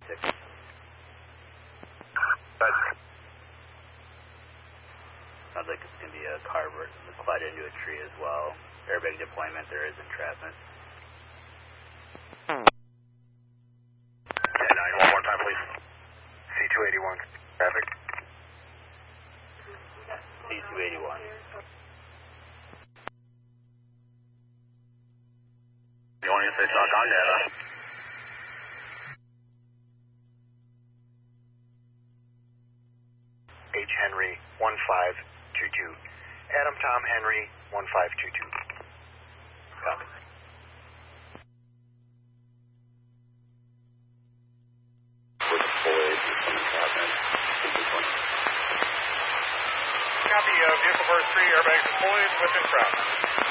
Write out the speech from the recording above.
ticket. Sounds like it's going to be a car collided into a tree as well. Airbag deployment, there is entrapment. 10-9, one more time, please. C-281, traffic. C-281. You want to say stock on data? H. Henry, 1522. Adam Tom Henry, 1522. Copy. We're deployed with some entrapment. Copy, vehicle verse 3, airbag deployed with entrapment.